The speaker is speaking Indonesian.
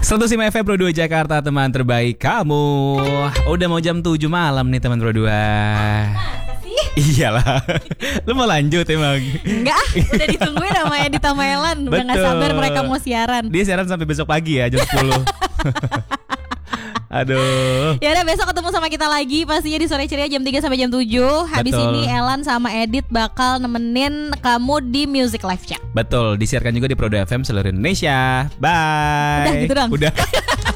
105 FM Pro 2 Jakarta, teman terbaik kamu. Udah mau jam 7 malam nih teman Pro 2. Masa sih? Iyalah. Lu mau lanjut emang? Enggak, udah ditungguin sama Edita Maelan. Udah gak sabar mereka mau siaran. Dia siaran sampai besok pagi ya, jam 10. Aduh. Ya udah, besok ketemu sama kita lagi pastinya di Sore Ceria jam 3 sampai jam 7. Habis Betul. ini Elan sama Edit bakal nemenin kamu di Music Live Chat. Betul, disiarkan juga di Pro 2 FM seluruh Indonesia. Bye. Udah gitu dong. Udah.